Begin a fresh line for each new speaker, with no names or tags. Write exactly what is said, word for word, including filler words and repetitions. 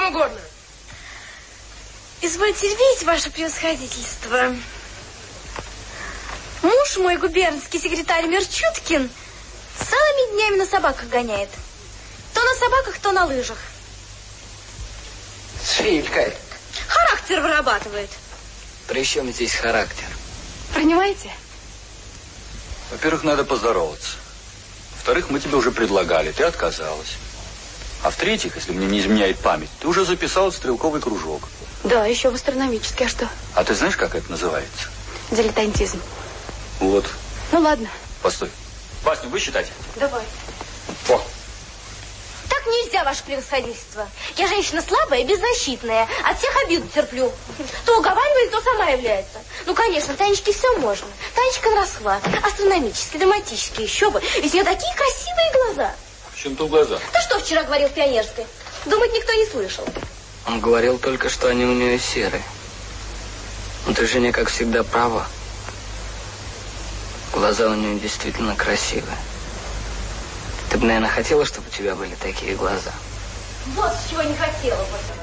вам угодно?
Извольте видеть, ваше превосходительство. Муж мой, губернский секретарь Мерчуткин, целыми днями на собаках гоняет. То на собаках, то на лыжах.
С Филькой.
Характер вырабатывает.
При чем здесь характер?
Принимаете?
Во-первых, надо поздороваться. Во-вторых, мы тебе уже предлагали, ты отказалась. А в-третьих, если мне не изменяет память, ты уже записал стрелковый кружок.
Да, еще в астрономический, а что?
А ты знаешь, как это называется?
Дилетантизм.
Вот.
Ну ладно.
Постой. Басню, вы считайте?
Давай.
О.
Так нельзя, ваше превосходительство. Я женщина слабая и беззащитная. От всех обиду терплю. То уговаривает, то сама является. Ну, конечно, Танечке все можно. Танечка на расхват. Астрономический, драматический, еще бы. Из нее такие красивые глаза.
В чем тут глаза?
Ты что вчера говорил в Пионерской? Думать никто не слышал.
Он говорил только, что они у нее серые. Но ты, Женя, как всегда, права. Глаза у нее действительно красивые. Ты бы, наверное, хотела, чтобы у тебя были такие глаза?
Вот с чего не хотела бы.